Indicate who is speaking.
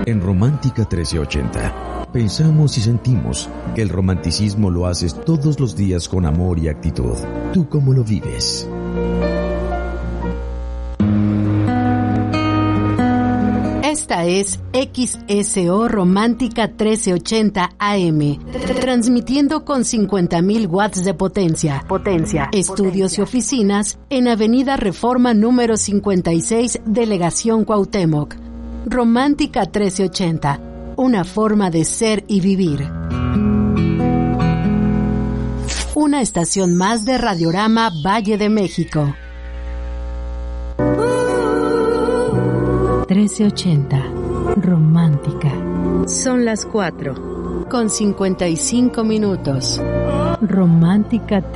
Speaker 1: En Romántica 1380, pensamos y sentimos que el romanticismo lo haces todos los días con amor y actitud. ¿Tú cómo lo vives?
Speaker 2: Esta es XSO Romántica 1380 AM, transmitiendo con 50.000 watts de potencia. Estudios y oficinas en Avenida Reforma número 56, Delegación Cuauhtémoc. Romántica 1380, una forma de ser y vivir. Una estación más de Radiorama Valle de México. 1380, romántica. Son las 4:55. Romántica